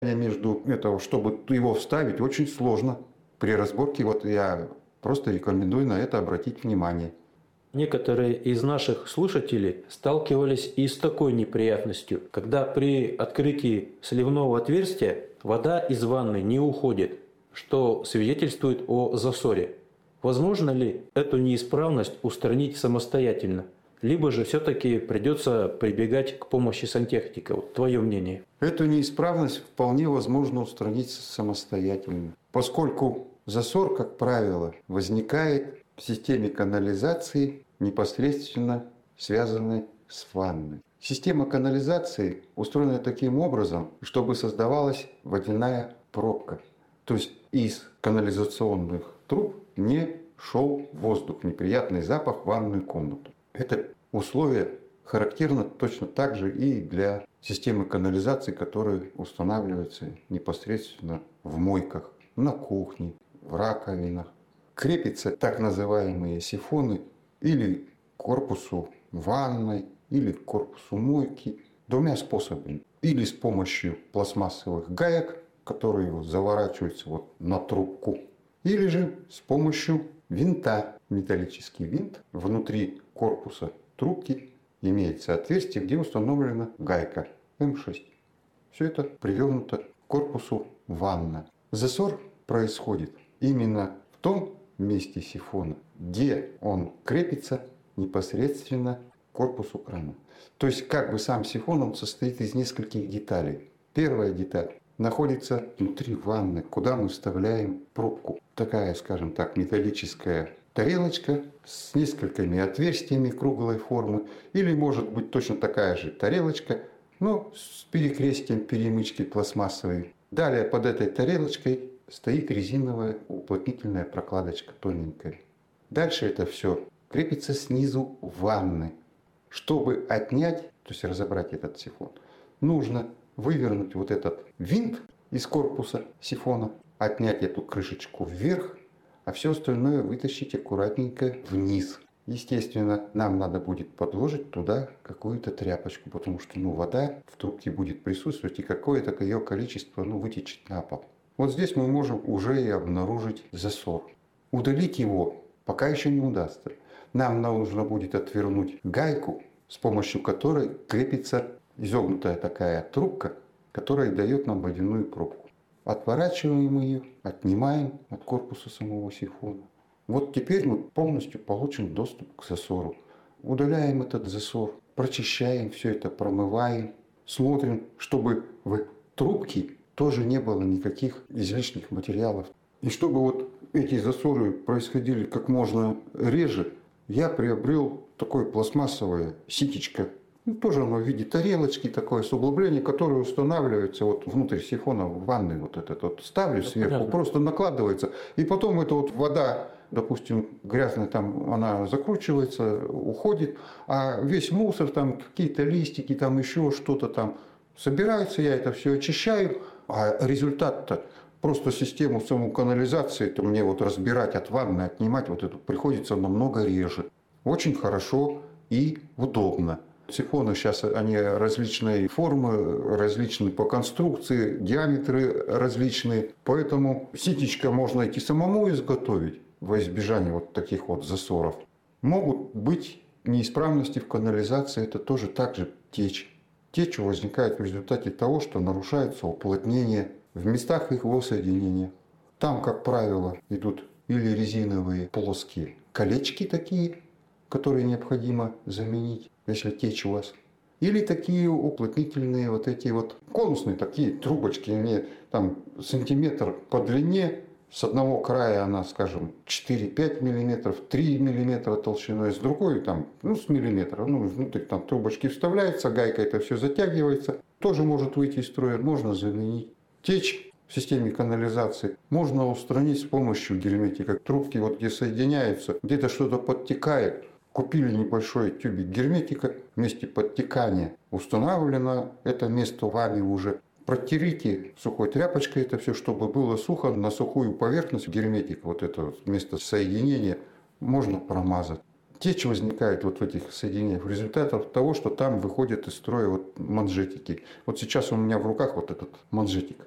Между этого, чтобы его вставить, очень сложно. При разборке вот я просто рекомендую на это обратить внимание. Некоторые из наших слушателей сталкивались и с такой неприятностью, когда при открытии сливного отверстия вода из ванны не уходит, что свидетельствует о засоре. Возможно ли эту неисправность устранить самостоятельно? Либо же все-таки придется прибегать к помощи сантехника? Вот твое мнение. Эту неисправность вполне возможно устранить самостоятельно, поскольку засор, как правило, возникает в системе канализации, непосредственно связанной с ванной. Система канализации устроена таким образом, чтобы создавалась водяная пробка. То есть из канализационных труб не шел воздух, неприятный запах в ванную комнату. Это условие характерно точно так же и для системы канализации, которая устанавливается непосредственно в мойках, на кухне, в раковинах. Крепятся так называемые сифоны или к корпусу ванной, или к корпусу мойки двумя способами. Или с помощью пластмассовых гаек, которые заворачиваются вот на трубку, или же с помощью винта. Металлический винт внутри корпуса трубки имеется отверстие, где установлена гайка М6. Все это привернуто к корпусу ванны. Засор происходит именно в том месте сифона, где он крепится непосредственно к корпусу крана. То есть как бы сам сифон он состоит из нескольких деталей. Первая деталь находится внутри ванны, куда мы вставляем пробку. Такая, скажем так, металлическая тарелочка с несколькими отверстиями круглой формы, или может быть точно такая же тарелочка, но с перекрестием перемычки пластмассовой. Далее под этой тарелочкой стоит резиновая уплотнительная прокладочка тоненькая. Дальше это все крепится снизу ванны. Чтобы отнять, то есть разобрать этот сифон, нужно вывернуть вот этот винт из корпуса сифона, отнять эту крышечку вверх, а все остальное вытащить аккуратненько вниз. Естественно, нам надо будет подложить туда какую-то тряпочку, потому что вода в трубке будет присутствовать, и какое-то ее количество вытечет на пол. Вот здесь мы можем уже и обнаружить засор. Удалить его пока еще не удастся. Нам нужно будет отвернуть гайку, с помощью которой крепится изогнутая такая трубка, которая дает нам водяную пробку. Отворачиваем ее, отнимаем от корпуса самого сифона. Вот теперь мы полностью получим доступ к засору. Удаляем этот засор, прочищаем все это, промываем, смотрим, чтобы в трубке тоже не было никаких излишних материалов. И чтобы вот эти засоры происходили как можно реже, я приобрел такое пластмассовое ситечко. Тоже оно в виде тарелочки, такое с углублением, которое устанавливается вот внутрь сифона в ванной. Вот этот вот ставлю сверху, понятно. Просто накладывается. И потом эта вот вода, допустим, грязная, там она закручивается, уходит, а весь мусор, там какие-то листики, там еще что-то там собирается, я это все очищаю, а результат-то просто систему саму канализации, то мне вот разбирать от ванны, отнимать вот эту приходится намного реже. Очень хорошо и удобно. Сифоны сейчас, они различные формы, различные по конструкции, диаметры различные. Поэтому ситечко можно и самому изготовить во избежание вот таких вот засоров. Могут быть неисправности в канализации, это тоже также течь. Течь возникает в результате того, что нарушается уплотнение в местах их соединения. Там, как правило, идут или резиновые плоские колечки такие, которые необходимо заменить, если течь у вас. Или такие уплотнительные вот эти вот конусные такие трубочки, они там сантиметр по длине, с одного края она, скажем, 4-5 мм, 3 мм толщиной, с другой там, с миллиметра. Внутрь там трубочки вставляется, гайка это все затягивается. Тоже может выйти из строя, можно заменить. Течь в системе канализации можно устранить с помощью герметика. Трубки вот где соединяются, где-то что-то подтекает. Купили небольшой тюбик герметика, в месте подтекания установлено это место вами уже. Протерите сухой тряпочкой это все, чтобы было сухо. На сухую поверхность герметика, вот это вот место соединения, можно промазать. Течь возникает вот в этих соединениях в результате того, что там выходят из строя вот манжетики. Вот сейчас у меня в руках вот этот манжетик.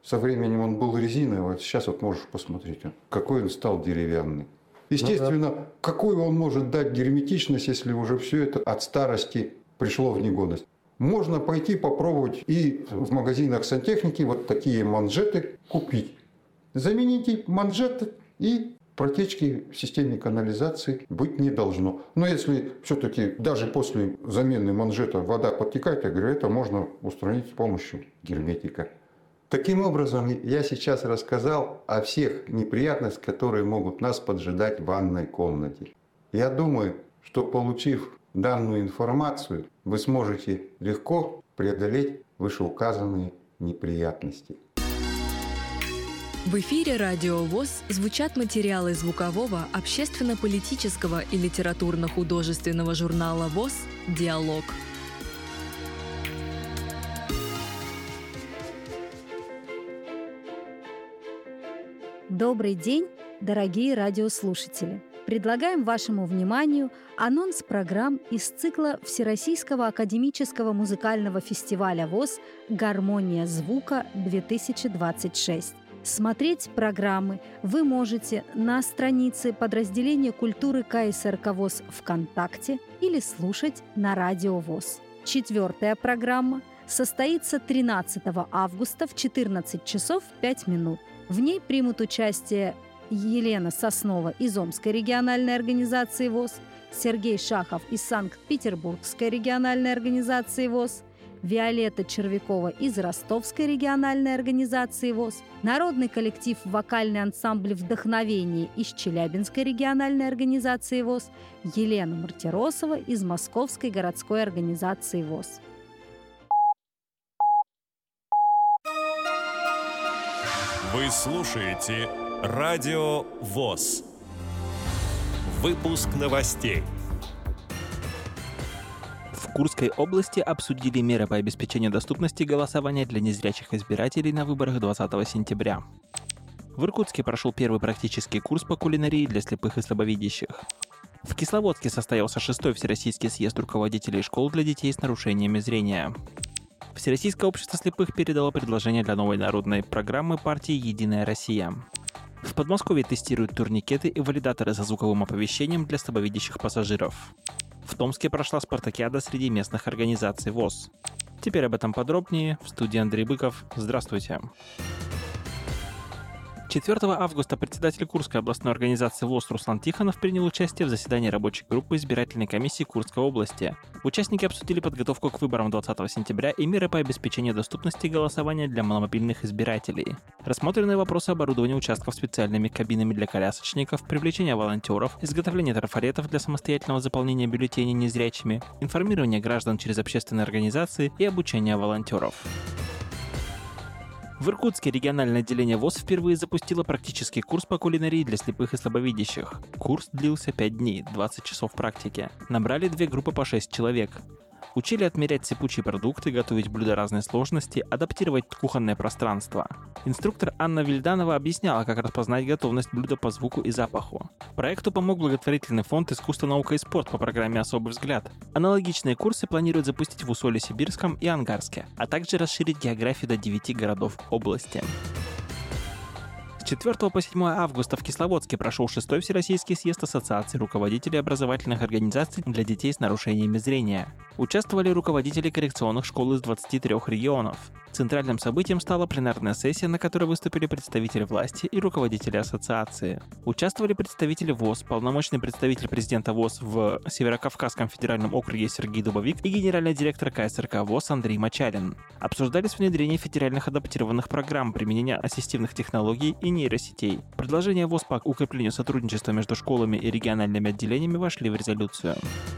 Со временем он был резиновый, вот сейчас вот можешь посмотреть, какой он стал деревянный. Естественно, какой он может дать герметичность, если уже все это от старости пришло в негодность. Можно пойти попробовать и в магазинах сантехники вот такие манжеты купить. Замените манжеты, и протечки в системе канализации быть не должно. Но если все-таки даже после замены манжета вода подтекает, я говорю, это можно устранить с помощью герметика. Таким образом, я сейчас рассказал о всех неприятностях, которые могут нас поджидать в ванной комнате. Я думаю, что, получив данную информацию, вы сможете легко преодолеть вышеуказанные неприятности. В эфире «Радио ВОС» звучат материалы звукового, общественно-политического и литературно-художественного журнала ВОС «Диалог». Добрый день, дорогие радиослушатели! Предлагаем вашему вниманию анонс программ из цикла Всероссийского академического музыкального фестиваля ВОС «Гармония звука-2026». Смотреть программы вы можете на странице подразделения культуры КСРК ВОС ВКонтакте или слушать на Радио ВОС. 4-я программа состоится 13 августа в 14 часов 5 минут. В ней примут участие Елена Соснова из Омской региональной организации ВОС, Сергей Шахов из Санкт-Петербургской региональной организации ВОС, Виолетта Червякова из Ростовской региональной организации ВОС, народный коллектив «Вокальный ансамбль «Вдохновение» из Челябинской региональной организации ВОС, Елена Мартиросова из Московской городской организации ВОС. Вы слушаете Радио ВОС. Выпуск новостей. В Курской области обсудили меры по обеспечению доступности голосования для незрячих избирателей на выборах 20 сентября. В Иркутске прошел первый практический курс по кулинарии для слепых и слабовидящих. В Кисловодске состоялся 6-й Всероссийский съезд руководителей школ для детей с нарушениями зрения. Всероссийское общество слепых передало предложение для новой народной программы партии «Единая Россия». В Подмосковье тестируют турникеты и валидаторы со звуковым оповещением для слабовидящих пассажиров. В Томске прошла спартакиада среди местных организаций ВОС. Теперь об этом подробнее. В студии Андрей Быков. Здравствуйте. 4 августа председатель Курской областной организации ВОС Руслан Тихонов принял участие в заседании рабочей группы избирательной комиссии Курской области. Участники обсудили подготовку к выборам 20 сентября и меры по обеспечению доступности голосования для маломобильных избирателей. Рассмотрены вопросы оборудования участков специальными кабинами для колясочников, привлечения волонтеров, изготовления трафаретов для самостоятельного заполнения бюллетеней незрячими, информирования граждан через общественные организации и обучения волонтеров. В Иркутске региональное отделение ВОС впервые запустило практический курс по кулинарии для слепых и слабовидящих. Курс длился 5 дней, 20 часов практики. Набрали 2 группы по 6 человек. Учили отмерять сыпучие продукты, готовить блюда разной сложности, адаптировать кухонное пространство. Инструктор Анна Вильданова объясняла, как распознать готовность блюда по звуку и запаху. Проекту помог благотворительный фонд «Искусство, наука и спорт» по программе «Особый взгляд». Аналогичные курсы планируют запустить в Усолье-Сибирском и Ангарске, а также расширить географию до 9 городов области. С 4 по 7 августа в Кисловодске прошел 6-й Всероссийский съезд Ассоциации руководителей образовательных организаций для детей с нарушениями зрения. Участвовали руководители коррекционных школ из 23 регионов. Центральным событием стала пленарная сессия, на которой выступили представители власти и руководители ассоциации. Участвовали представители ВОС, полномочный представитель президента ВОС в Северокавказском федеральном округе Сергей Дубовик и генеральный директор КСРК ВОС Андрей Мочалин. Обсуждались внедрение федеральных адаптированных программ, применения ассистивных технологий и нейросетей. Предложения ВОС по укреплению сотрудничества между школами и региональными отделениями вошли в резолюцию.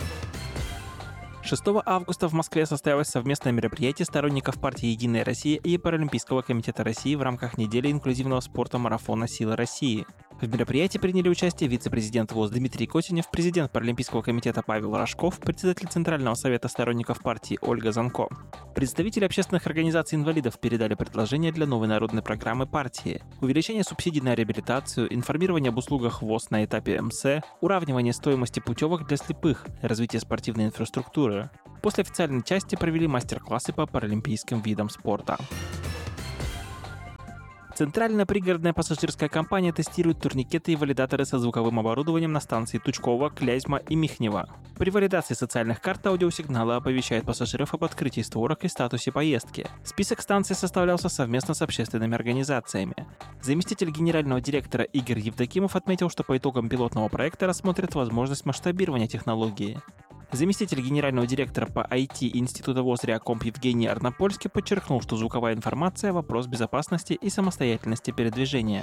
6 августа в Москве состоялось совместное мероприятие сторонников партии «Единая Россия» и Паралимпийского комитета России в рамках недели инклюзивного спорта марафона «Сила России». В мероприятии приняли участие вице-президент ВОС Дмитрий Котенев, президент Паралимпийского комитета Павел Рожков, председатель Центрального совета сторонников партии Ольга Занко. Представители общественных организаций инвалидов передали предложения для новой народной программы партии: увеличение субсидий на реабилитацию, информирование об услугах ВОС на этапе МС, уравнивание стоимости путевок для слепых, развитие спортивной инфраструктуры. После официальной части провели мастер-классы по паралимпийским видам спорта. Центральная пригородная пассажирская компания тестирует турникеты и валидаторы со звуковым оборудованием на станции Тучкова, Клязьма и Михнева. При валидации социальных карт аудиосигналы оповещают пассажиров об открытии створок и статусе поездки. Список станций составлялся совместно с общественными организациями. Заместитель генерального директора Игорь Евдокимов отметил, что по итогам пилотного проекта рассмотрят возможность масштабирования технологии. Заместитель генерального директора по IT Института ВОС Реакомп Евгений Арнопольский подчеркнул, что звуковая информация – вопрос безопасности и самостоятельности передвижения.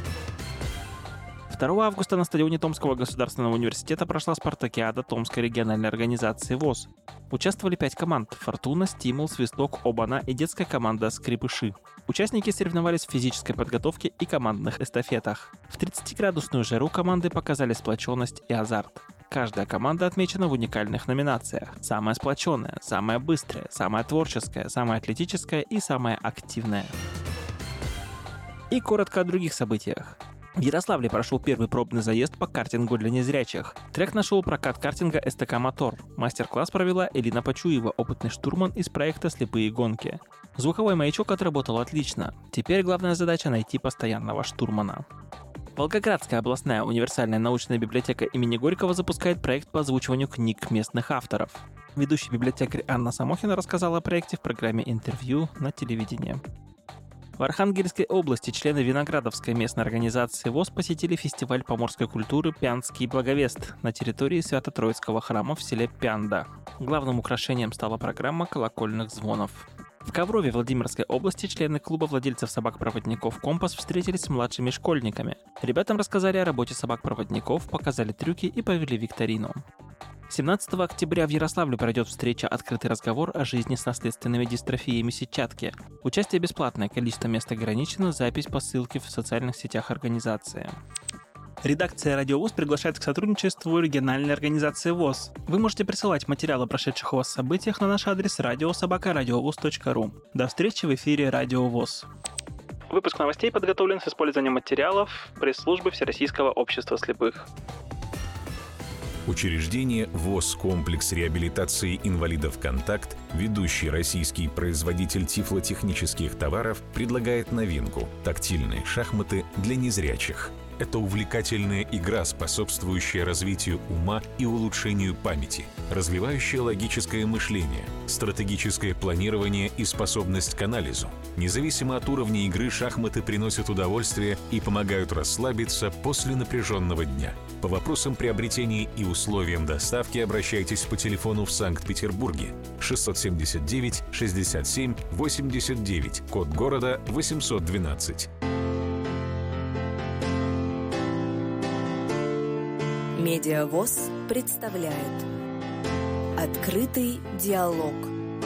2 августа на стадионе Томского государственного университета прошла спартакиада Томской региональной организации ВОС. Участвовали 5 команд – «Фортуна», «Стимул», «Свисток», «Обана» и детская команда «Скрипыши». Участники соревновались в физической подготовке и командных эстафетах. В 30-градусную жару команды показали сплоченность и азарт. Каждая команда отмечена в уникальных номинациях. Самая сплоченная, самая быстрая, самая творческая, самая атлетическая и самая активная. И коротко о других событиях. В Ярославле прошел первый пробный заезд по картингу для незрячих. Трек нашел прокат картинга СТК «Мотор». Мастер-класс провела Элина Почуева, опытный штурман из проекта «Слепые гонки». Звуковой маячок отработал отлично. Теперь главная задача — найти постоянного штурмана. Волгоградская областная универсальная научная библиотека имени Горького запускает проект по озвучиванию книг местных авторов. Ведущий библиотекарь Анна Самохина рассказала о проекте в программе «Интервью» на телевидении. В Архангельской области члены Виноградовской местной организации ВОС посетили фестиваль поморской культуры «Пяндский благовест» на территории Свято-Троицкого храма в селе Пянда. Главным украшением стала программа колокольных звонов. В Коврове Владимирской области члены клуба владельцев собак-проводников «Компас» встретились с младшими школьниками. Ребятам рассказали о работе собак-проводников, показали трюки и провели викторину. 17 октября в Ярославле пройдет встреча «Открытый разговор о жизни с наследственными дистрофиями сетчатки». Участие бесплатное, количество мест ограничено, запись по ссылке в социальных сетях организации. Редакция «Радио ВОС» приглашает к сотрудничеству региональной организации ВОС. Вы можете присылать материалы о прошедших у вас событиях на наш адрес radio@radiovos.ru. До встречи в эфире «Радио ВОС». Выпуск новостей подготовлен с использованием материалов пресс-службы Всероссийского общества слепых. Учреждение ВОС «Комплекс реабилитации инвалидов «Контакт», ведущий российский производитель тифлотехнических товаров, предлагает новинку – тактильные шахматы для незрячих. Это увлекательная игра, способствующая развитию ума и улучшению памяти, развивающая логическое мышление, стратегическое планирование и способность к анализу. Независимо от уровня игры, шахматы приносят удовольствие и помогают расслабиться после напряженного дня. По вопросам приобретения и условиям доставки обращайтесь по телефону в Санкт-Петербурге 679 67 89, код города 812. Медиа ВОС представляет «Открытый диалог».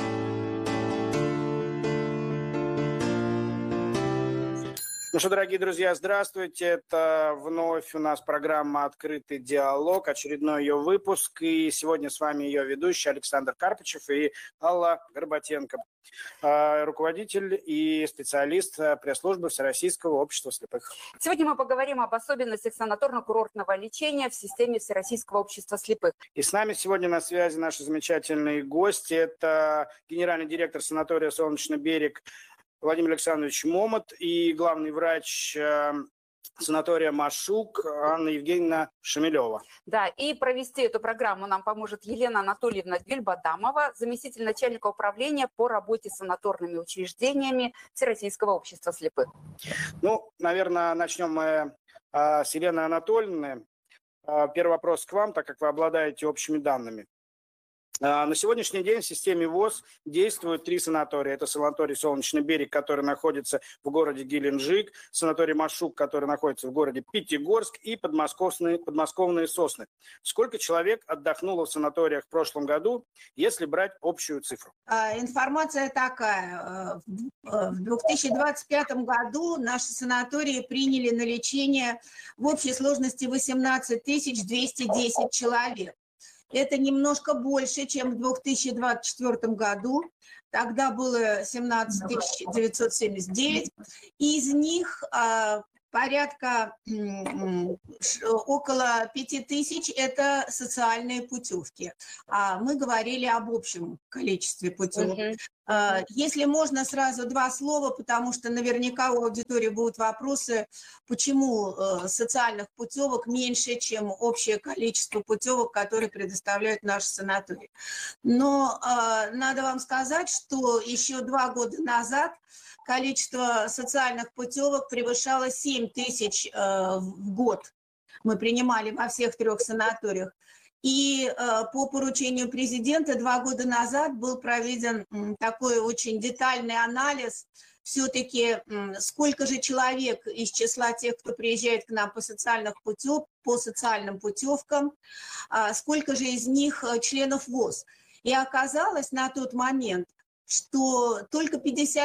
Ну что, дорогие друзья, здравствуйте. Это вновь у нас программа «Открытый диалог», очередной ее выпуск. И сегодня с вами ее ведущий Александр Карпачев и Алла Горбатенко, руководитель и специалист пресс-службы Всероссийского общества слепых. Сегодня мы поговорим об особенностях санаторно-курортного лечения в системе Всероссийского общества слепых. И с нами сегодня на связи наши замечательные гости. Это генеральный директор санатория «Солнечный берег» Владимир Александрович Момот и главный врач санатория «Машук» Анна Евгеньевна Шамилева. Да, и провести эту программу нам поможет Елена Анатольевна Гюльбадамова, заместитель начальника управления по работе с санаторными учреждениями Всероссийского общества слепых. Ну, наверное, начнем мы с Елены Анатольевны. Первый вопрос к вам, так как вы обладаете общими данными. На сегодняшний день в системе ВОС действуют 3 санатория. Это санаторий «Солнечный берег», который находится в городе Геленджик, санаторий «Машук», который находится в городе Пятигорск, и подмосковные «Сосны». Сколько человек отдохнуло в санаториях в прошлом году, если брать общую цифру? Информация такая. В 2025 году наши санатории приняли на лечение в общей сложности 18 210 человек. Это немножко больше, чем в 2024 году. Тогда было 17 979. Из них порядка около 5000 – это социальные путевки. А мы говорили об общем количестве путевок. Если можно, сразу два слова, потому что наверняка у аудитории будут вопросы, почему социальных путевок меньше, чем общее количество путевок, которые предоставляют наши санатории. Но надо вам сказать, что еще 2 года назад количество социальных путевок превышало 7000 в год. Мы принимали во всех 3 санаториях. И по поручению президента 2 года назад был проведен такой очень детальный анализ, все-таки сколько же человек из числа тех, кто приезжает к нам по социальным путевкам, сколько же из них членов ВОС. И оказалось на тот момент, что только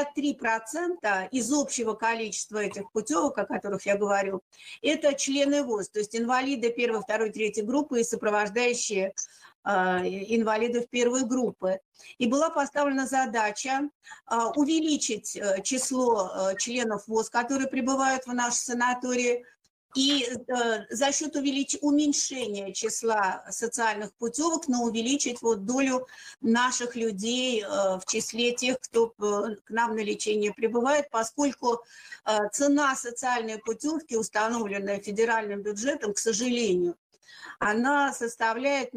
53% из общего количества этих путевок, о которых я говорю, это члены ВОС, то есть инвалиды 1, 2, 3 группы и сопровождающие инвалидов 1 группы. И была поставлена задача увеличить число членов ВОС, которые прибывают в наши санатории, и за счет уменьшения числа социальных путевок, но увеличить долю наших людей в числе тех, кто к нам на лечение прибывает, поскольку цена социальной путевки, установленная федеральным бюджетом, к сожалению, она составляет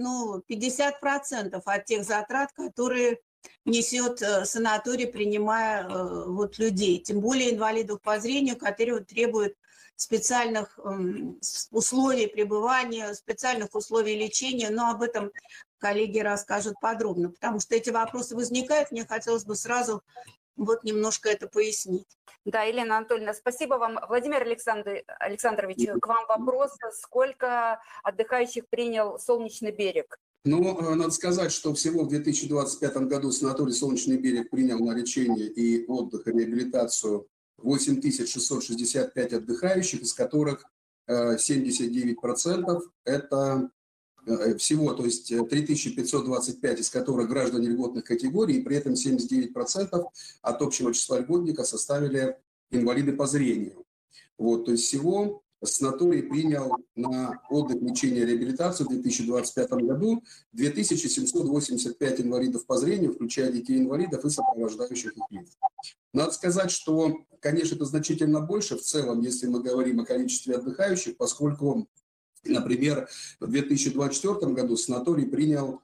50% от тех затрат, которые несет санаторий, принимая людей, тем более инвалидов по зрению, которые требуют специальных условий пребывания, специальных условий лечения, но об этом коллеги расскажут подробно, потому что эти вопросы возникают, мне хотелось бы сразу немножко это пояснить. Да, Елена Анатольевна, спасибо вам. Владимир Александрович, к вам вопрос. Сколько отдыхающих принял Солнечный берег? Надо сказать, что всего в 2025 году санаторий «Солнечный берег» принял на лечение и отдых, и реабилитацию 8665 отдыхающих, из которых 79% это всего, то есть 3525 из которых граждане льготных категорий, и при этом 79% от общего числа льготников составили инвалиды по зрению. То есть всего санаторий принял на отдых, лечение, реабилитацию в 2025 году 2785 инвалидов по зрению, включая детей-инвалидов и сопровождающих их лиц. Надо сказать, что, конечно, это значительно больше в целом, если мы говорим о количестве отдыхающих, поскольку, например, в 2024 году санаторий принял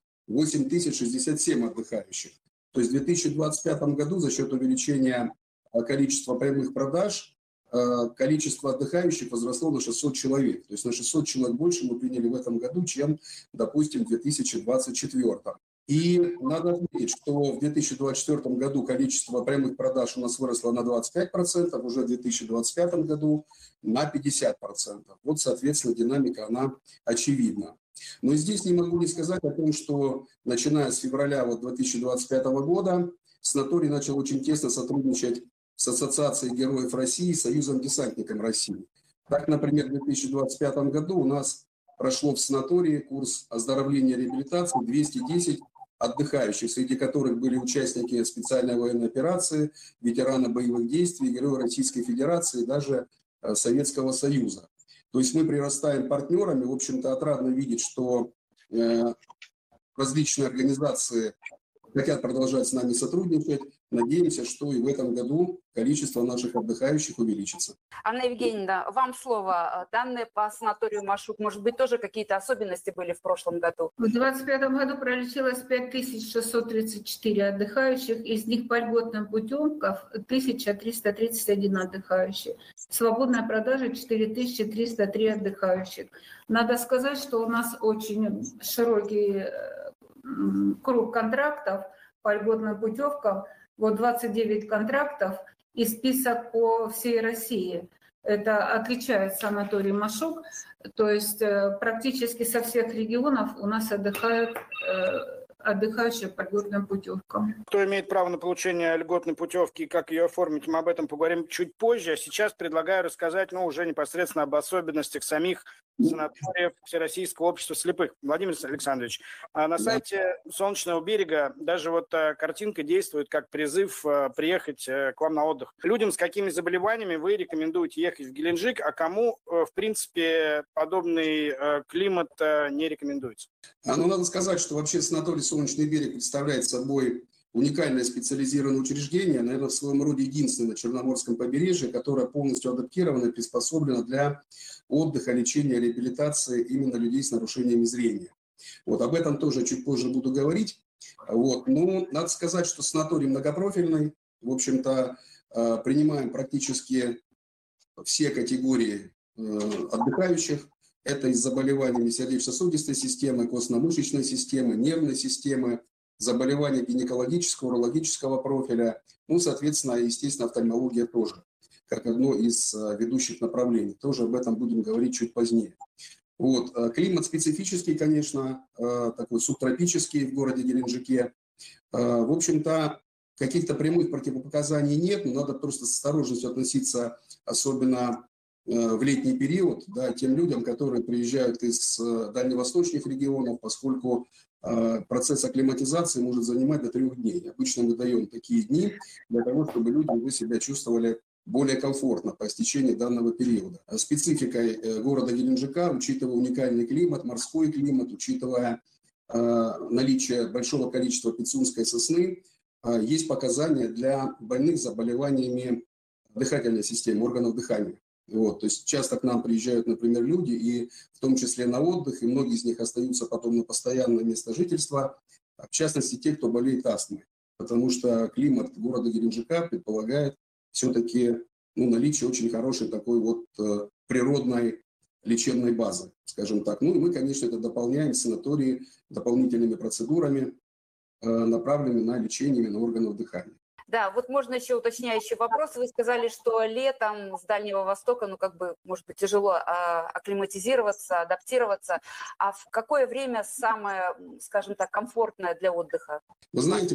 8067 отдыхающих. То есть в 2025 году за счет увеличения количества прямых продаж количество отдыхающих возросло на 600 человек. То есть на 600 человек больше мы приняли в этом году, чем, допустим, в 2024. И надо отметить, что в 2024 году количество прямых продаж у нас выросло на 25%, уже в 2025 году на 50%. Соответственно, динамика, она очевидна. Но здесь не могу не сказать о том, что начиная с февраля 2025 года санаторий начал очень тесно сотрудничать с Ассоциацией героев России и Союзом десантников России. Так, например, в 2025 году у нас прошло в санатории курс оздоровления и реабилитации 210 отдыхающих, среди которых были участники специальной военной операции, ветераны боевых действий, герои Российской Федерации и даже Советского Союза. То есть мы прирастаем партнерами. В общем-то, отрадно видеть, что различные организации хотят продолжать с нами сотрудничать. Надеемся, что и в этом году количество наших отдыхающих увеличится. Анна Евгеньевна, вам слово. Данные по санаторию Машук, может быть, тоже какие-то особенности были в прошлом году? В 2025 году пролечилось 5634 отдыхающих, из них по льготным путевкам 1331 отдыхающий. Свободная продажа 4303 отдыхающих. Надо сказать, что у нас очень широкий круг контрактов по льготным путевкам. 29 контрактов и список по всей России. Это отличает санаторий Машук. То есть практически со всех регионов у нас отдыхают отдыхающие по льготным путевкам. Кто имеет право на получение льготной путевки и как ее оформить, мы об этом поговорим чуть позже. А сейчас предлагаю рассказать уже непосредственно об особенностях самих санаториев Всероссийского общества слепых. Владимир Александрович, на сайте «Солнечного берега» даже вот картинка действует как призыв приехать к вам на отдых. Людям с какими заболеваниями вы рекомендуете ехать в Геленджик, а кому, в принципе, подобный климат не рекомендуется? Надо сказать, что вообще санаторий «Солнечный берег» представляет собой уникальное специализированное учреждение, наверное, в своем роде единственное на Черноморском побережье, которое полностью адаптировано и приспособлено для отдыха, лечения, реабилитации именно людей с нарушениями зрения. Вот об этом тоже чуть позже буду говорить. Вот. Но надо сказать, что санаторий многопрофильный. В общем-то, принимаем практически все категории отдыхающих. Это и с заболеваниями сердечно-сосудистой системы, костно-мышечной системы, нервной системы, заболевания гинекологического, урологического профиля, соответственно, естественно, офтальмология тоже, как одно из ведущих направлений. Тоже об этом будем говорить чуть позднее. Вот. Климат специфический, конечно, такой субтропический в городе Геленджике. В общем-то, каких-то прямых противопоказаний нет, но надо просто с осторожностью относиться, особенно в летний период, тем людям, которые приезжают из дальневосточных регионов, поскольку процесс акклиматизации может занимать до 3 дней. Обычно мы даем такие дни для того, чтобы люди себя чувствовали более комфортно по истечении данного периода. Спецификой города Геленджика, учитывая уникальный климат, морской климат, учитывая наличие большого количества пицунской сосны, есть показания для больных заболеваниями дыхательной системы, органов дыхания. Вот, то есть часто к нам приезжают, например, люди, и в том числе на отдых, и многие из них остаются потом на постоянное место жительства, в частности, те, кто болеет астмой, потому что климат города Геленджика предполагает все-таки наличие очень хорошей такой вот природной лечебной базы, скажем так. И мы, конечно, это дополняем в санатории дополнительными процедурами, направленными на лечение именно органов дыхания. Да, вот можно еще уточняющий вопрос. Вы сказали, что летом с Дальнего Востока, может быть, тяжело акклиматизироваться, адаптироваться. А в какое время самое, скажем так, комфортное для отдыха? Вы знаете,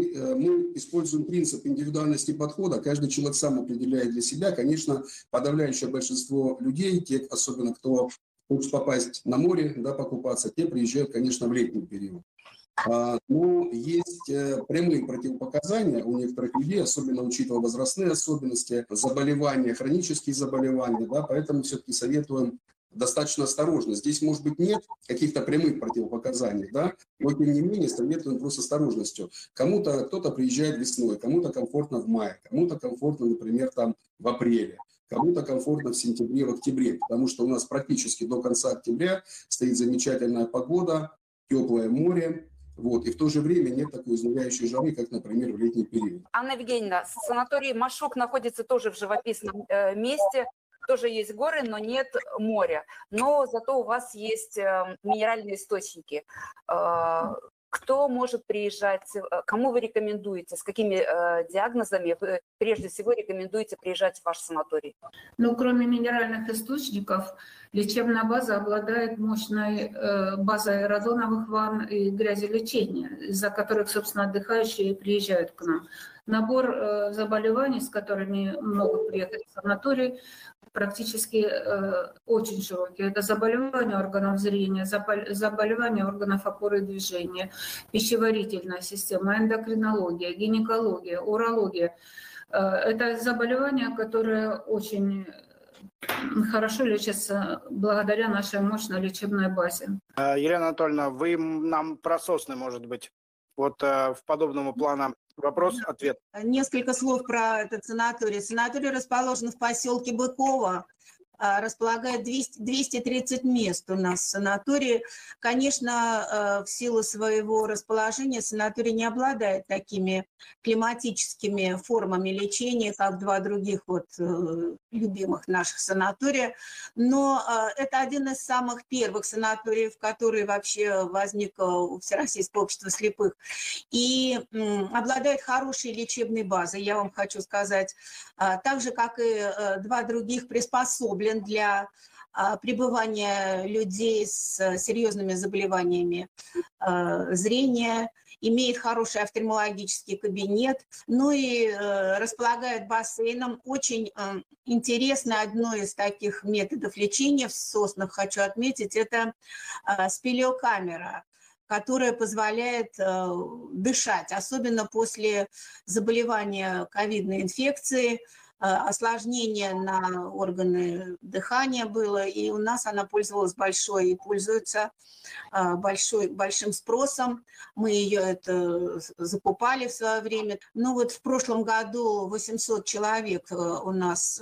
мы используем принцип индивидуальности подхода. Каждый человек сам определяет для себя. Конечно, подавляющее большинство людей, те, особенно кто хочет попасть на море, покупаться, те приезжают, конечно, в летний период. Но есть прямые противопоказания у некоторых людей, особенно учитывая возрастные особенности, заболевания, хронические заболевания, поэтому все-таки советуем достаточно осторожно. Здесь, может быть, нет каких-то прямых противопоказаний, но, тем не менее, советуем просто осторожностью. Кто-то приезжает весной, кому-то комфортно в мае, кому-то комфортно, например, в апреле. Кому-то комфортно в сентябре, в октябре, потому что у нас практически до конца октября стоит замечательная погода, теплое море. И в то же время нет такой изнуряющей жары, как, например, в летний период. Анна Евгеньевна, санаторий Машук находится тоже в живописном месте. Тоже есть горы, но нет моря. Но зато у вас есть минеральные источники. Кто может приезжать? Кому вы рекомендуете? С какими диагнозами вы прежде всего рекомендуете приезжать в ваш санаторий? Кроме минеральных источников, лечебная база обладает мощной базой радоновых ванн и грязелечения, из-за которых, собственно, отдыхающие приезжают к нам. Набор заболеваний, с которыми могут приехать в санаторий, практически очень широкий. Это заболевания органов зрения, заболевания органов опоры и движения, пищеварительная система, эндокринология, гинекология, урология. Это заболевания, которые очень хорошо лечатся благодаря нашей мощной лечебной базе. Елена Анатольевна, вы нам про сосны, может быть, в подобного плана вопрос-ответ. Несколько слов про этот санаторий. Санаторий расположен в поселке Быково, располагает 230 мест у нас в санатории. Конечно, в силу своего расположения санаторий не обладает такими климатическими формами лечения, как 2 других любимых наших санатория, но это один из самых первых санаториев, который вообще возник у Всероссийского общества слепых, и обладает хорошей лечебной базой, я вам хочу сказать, так же, как и 2 других приспособлен для пребывания людей с серьезными заболеваниями зрения, имеет хороший офтальмологический кабинет, ну и располагает бассейном. Очень интересно, одно из таких методов лечения в Соснах, хочу отметить, это спелеокамера, которая позволяет дышать, особенно после заболевания ковидной инфекции. Осложнение на органы дыхания было, и у нас она пользовалась большой и пользуется большим спросом. Мы ее закупали в свое время. Ну вот в прошлом году 800 человек у нас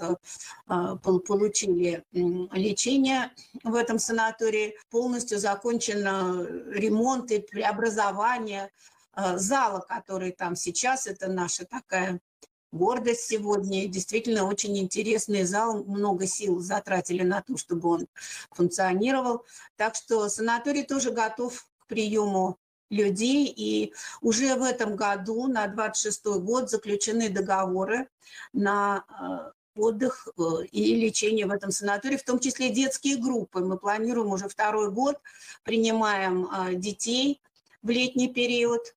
получили лечение в этом санатории. Полностью закончен ремонт и преобразование зала, который там сейчас. Это наша такая гордость сегодня. Действительно очень интересный зал. Много сил затратили на то, чтобы он функционировал. Так что санаторий тоже готов к приему людей. И уже в этом году, на 26 год, заключены договоры на отдых и лечение в этом санатории, в том числе детские группы. Мы планируем уже второй год, принимаем детей в летний период.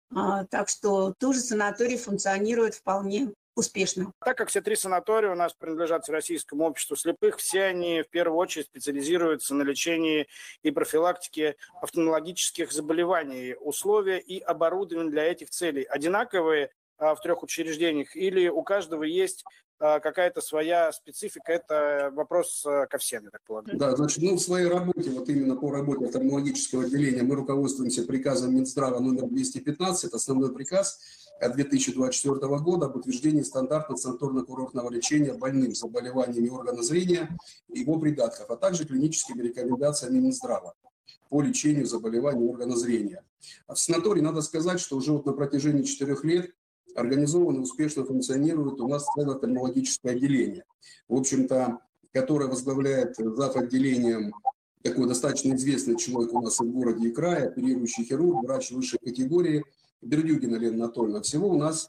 Так что тоже санаторий функционирует вполне успешно. Так как все три санатория у нас принадлежат Российскому обществу слепых, все они в первую очередь специализируются на лечении и профилактике офтальмологических заболеваний. Условия и оборудование для этих целей одинаковые в трех учреждениях или у каждого есть какая-то своя специфика? Это вопрос ко всем, я так полагаю. Да, значит, в своей работе, вот именно по работе офтальмологического отделения, мы руководствуемся приказом Минздрава номер 215, это основной приказ от 2024 года об утверждении стандартов санаторно-курортного лечения больным с заболеваниями органа зрения и его придатков, а также клиническими рекомендациями Минздрава по лечению заболеваний органа зрения. А в санатории надо сказать, что уже вот на протяжении 4 лет организованно и успешно функционирует у нас целое офтальмологическое отделение, в общем-то, которое возглавляет зав. Отделением такой достаточно известный человек у нас и в городе, и крае, оперирующий хирург, врач высшей категории Бердюгина Лена Анатольевна. Всего у нас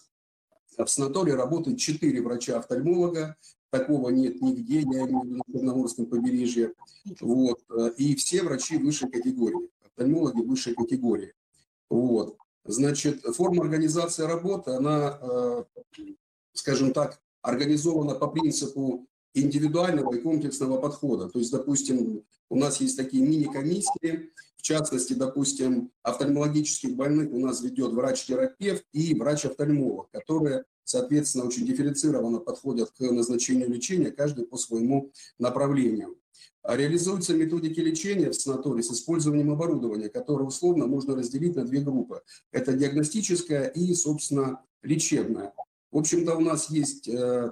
в санатории работает 4 врача-офтальмолога, такого нет нигде, я имею в виду на Черноморском побережье, вот, и все врачи высшей категории, офтальмологи высшей категории, вот. Значит, форма организации работы, она, скажем так, организована по принципу индивидуального и комплексного подхода. То есть, допустим, у нас есть такие мини-комиссии, в частности, допустим, офтальмологических больных у нас ведет врач-терапевт и врач-офтальмолог, которые, соответственно, очень дифференцированно подходят к назначению лечения, каждый по своему направлению. Реализуются методики лечения в санатории с использованием оборудования, которое условно можно разделить на 2 группы. Это диагностическое и, собственно, лечебное. В общем-то, у нас есть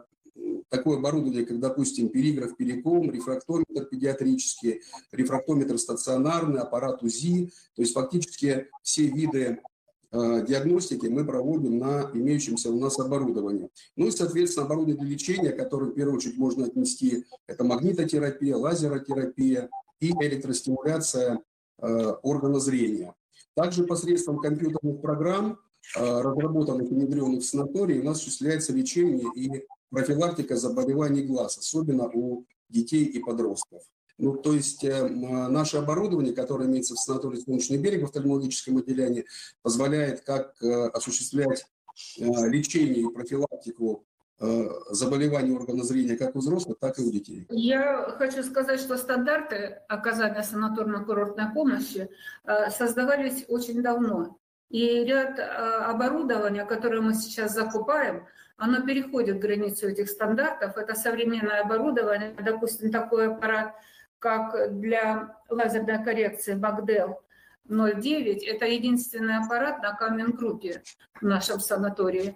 такое оборудование, как, допустим, периграф, периком, рефрактометр педиатрический, рефрактометр стационарный, аппарат УЗИ. То есть фактически все виды диагностики мы проводим на имеющемся у нас оборудовании. Ну и, соответственно, оборудование для лечения, которое в первую очередь можно отнести, это магнитотерапия, лазеротерапия и электростимуляция органа зрения. Также посредством компьютерных программ, разработанных и внедренных в санатории, у нас осуществляется лечение и профилактика заболеваний глаз, особенно у детей и подростков. Ну, то есть наше оборудование, которое имеется в санатории «Солнечный берег» в офтальмологическом отделении, позволяет как осуществлять лечение и профилактику заболеваний органа зрения как у взрослых, так и у детей. Я хочу сказать, что стандарты оказания санаторно-курортной помощи создавались очень давно. И ряд оборудования, которое мы сейчас закупаем, оно переходит границу этих стандартов. Это современное оборудование, допустим, такой аппарат, как для лазерной коррекции Багдел 09. Это единственный аппарат на каминг-группе в нашем санатории.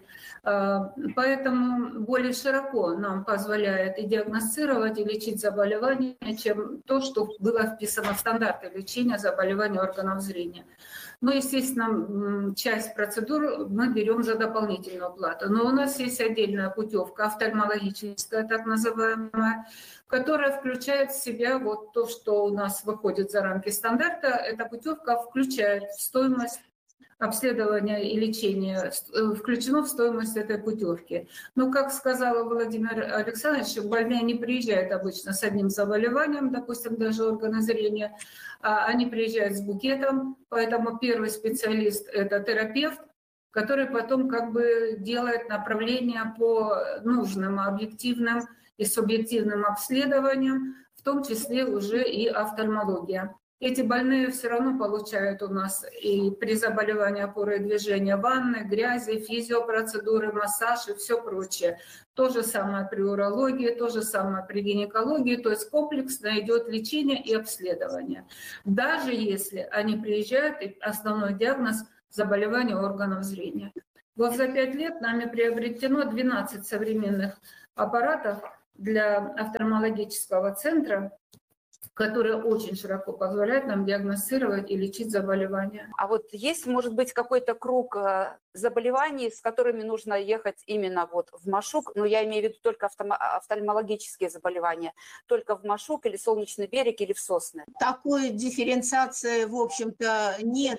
Поэтому более широко нам позволяет и диагностировать, и лечить заболевания, чем то, что было вписано в стандарты лечения заболеваний органов зрения. Но, естественно, часть процедур мы берем за дополнительную плату. Но у нас есть отдельная путевка, офтальмологическая, так называемая, которая включает в себя вот то, что у нас выходит за рамки стандарта. Эта путевка включает в стоимость обследование и лечение включено в стоимость этой путевки. Но, как сказал Владимир Александрович, больные не приезжают обычно с одним заболеванием, допустим, даже органы зрения, они приезжают с букетом, поэтому первый специалист – это терапевт, который потом как бы делает направление по нужным объективным и субъективным обследованиям, в том числе уже и офтальмология. Эти больные все равно получают у нас и при заболевании опоры и движения ванны, грязи, физиопроцедуры, массаж и все прочее. То же самое при урологии, то же самое при гинекологии, то есть комплексно идет лечение и обследование. Даже если они приезжают, и основной диагноз – заболевание органов зрения. Вот за 5 лет нами приобретено 12 современных аппаратов для офтальмологического центра, которые очень широко позволяют нам диагностировать и лечить заболевания. А вот есть, может быть, какой-то круг заболеваний, с которыми нужно ехать именно вот в Машук, но я имею в виду только офтальмологические заболевания, только в Машук или Солнечный берег или в Сосны? Такой дифференциации, в общем-то, нет.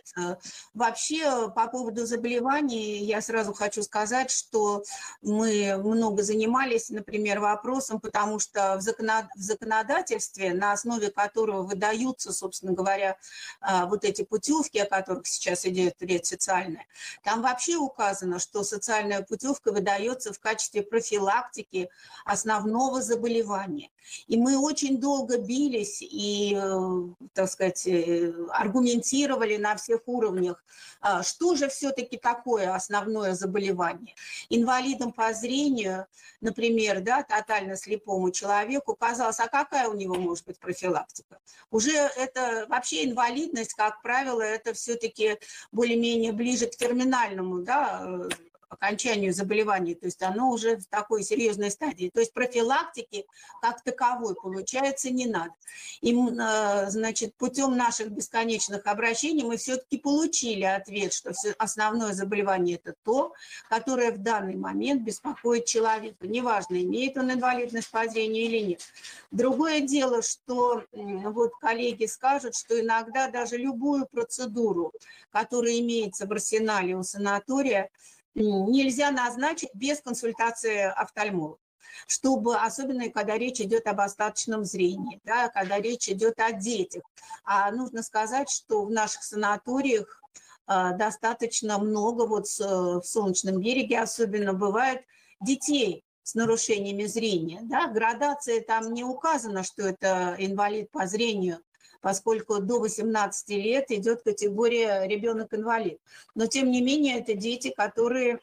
Вообще, по поводу заболеваний, я сразу хочу сказать, что мы много занимались, например, вопросом, потому что в законодательстве, на основе которого выдаются, собственно говоря, вот эти путевки, о которых сейчас идет речь социальная, там вообще указано, что социальная путевка выдается в качестве профилактики основного заболевания. И мы очень долго бились и, так сказать, аргументировали на всех уровнях, что же все-таки такое основное заболевание. Инвалидам по зрению, например, да, тотально слепому человеку казалось, а какая у него может быть профилактика? Уже это вообще инвалидность, как правило, это все-таки более-менее ближе к терминальному, да, окончанию заболевания, то есть оно уже в такой серьезной стадии. То есть профилактики как таковой, получается, не надо. И, значит, путем наших бесконечных обращений мы все-таки получили ответ, что основное заболевание – это то, которое в данный момент беспокоит человека. Неважно, имеет он инвалидность по зрению или нет. Другое дело, что вот коллеги скажут, что иногда даже любую процедуру, которая имеется в арсенале у санатория, нельзя назначить без консультации офтальмолога, чтобы, особенно когда речь идет об остаточном зрении, да, когда речь идет о детях. А нужно сказать, что в наших санаториях достаточно много, вот в Солнечном береге особенно, бывает детей с нарушениями зрения. Да? Градация там не указано, что это инвалид по зрению, поскольку до 18 лет идет категория ребенок-инвалид. Но, тем не менее, это дети, которые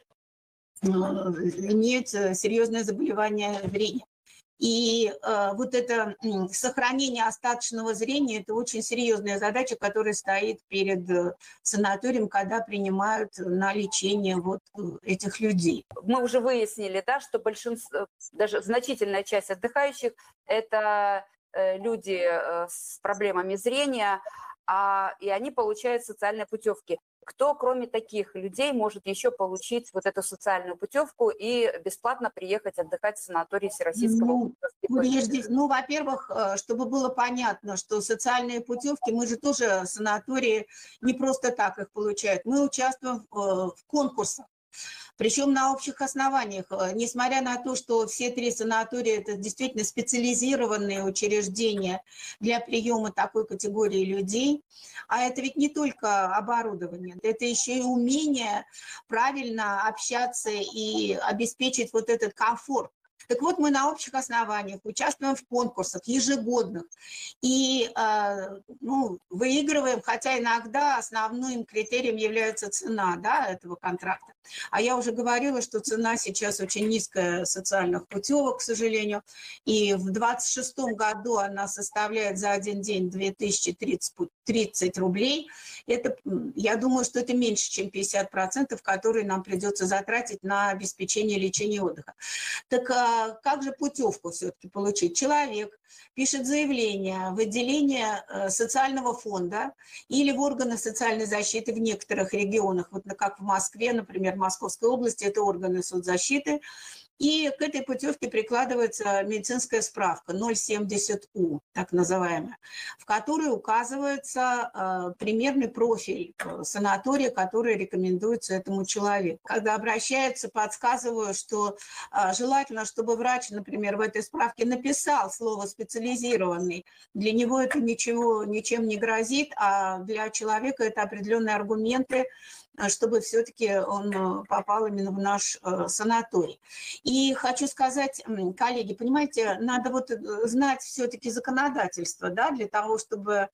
имеют серьезное заболевание зрения. И вот это сохранение остаточного зрения – это очень серьезная задача, которая стоит перед санаторием, когда принимают на лечение вот этих людей. Мы уже выяснили, да, что большинство, даже значительная часть отдыхающих – это люди с проблемами зрения, и они получают социальные путевки. Кто, кроме таких людей, может еще получить вот эту социальную путевку и бесплатно приехать отдыхать в санаторий Всероссийского? Во-первых, чтобы было понятно, что социальные путевки, мы же тоже санатории не просто так их получают, мы участвуем в конкурсах. Причем на общих основаниях, несмотря на то, что все 3 санатория – это действительно специализированные учреждения для приема такой категории людей, а это ведь не только оборудование, это еще и умение правильно общаться и обеспечить вот этот комфорт. Так вот, мы на общих основаниях участвуем в конкурсах ежегодных и выигрываем, хотя иногда основным критерием является цена, да, этого контракта. А я уже говорила, что цена сейчас очень низкая социальных путевок, к сожалению, и в 2026 году она составляет за один день 2030 рублей. Это, я думаю, что это меньше, чем 50%, которые нам придется затратить на обеспечение лечения и отдыха. Так как же путевку все-таки получить? Человек пишет заявление в отделение социального фонда или в органы социальной защиты в некоторых регионах, вот как в Москве, например, в Московской области, это органы соцзащиты, И к этой путевке прикладывается медицинская справка 070У, так называемая, в которой указывается примерный профиль санатория, который рекомендуется этому человеку. Когда обращаются, подсказываю, что желательно, чтобы врач, например, в этой справке написал слово «специализированный». Для него это ничем не грозит, а для человека это определенные аргументы, чтобы все-таки он попал именно в наш санаторий. И хочу сказать, коллеги, понимаете, надо вот знать все-таки законодательство, да, для того, чтобы,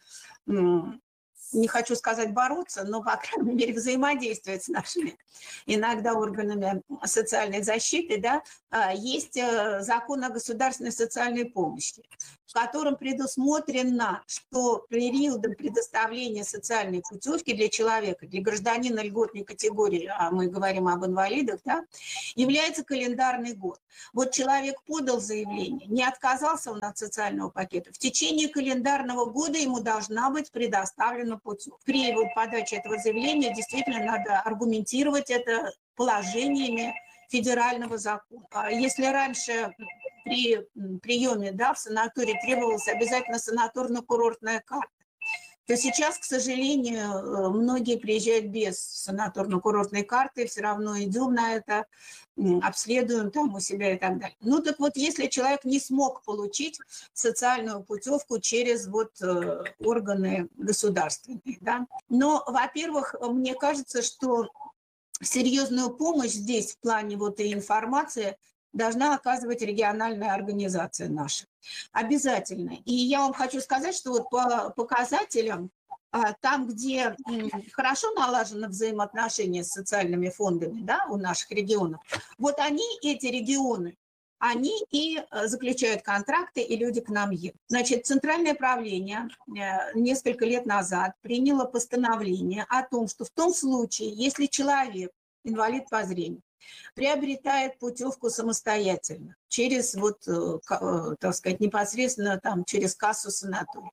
не хочу сказать бороться, но, по крайней мере, взаимодействовать с нашими иногда органами социальной защиты, да. Есть закон о государственной социальной помощи, в котором предусмотрено, что периодом предоставления социальной путевки для человека, для гражданина льготной категории, а мы говорим об инвалидах, да, является календарный год. Вот человек подал заявление, не отказался он от социального пакета, в течение календарного года ему должна быть предоставлена путевка. При подаче этого заявления действительно надо аргументировать это положениями федерального закона. Если раньше при приеме, да, в санатории требовалась обязательно санаторно-курортная карта, то сейчас, к сожалению, многие приезжают без санаторно-курортной карты, все равно идем на это, обследуем там у себя и так далее. Ну так вот, если человек не смог получить социальную путевку через вот органы государственные, да, но, во-первых, мне кажется, что серьезную помощь здесь в плане вот и информации должна оказывать региональная организация наша. Обязательно. И я вам хочу сказать, что вот по показателям, там, где хорошо налажено взаимоотношения с социальными фондами, да, у наших регионов, вот они, эти регионы, они и заключают контракты, и люди к нам едут. Значит, Центральное правление несколько лет назад приняло постановление о том, что в том случае, если человек, инвалид по зрению, приобретает путевку самостоятельно, через, вот, так сказать, непосредственно там, через кассу санатория,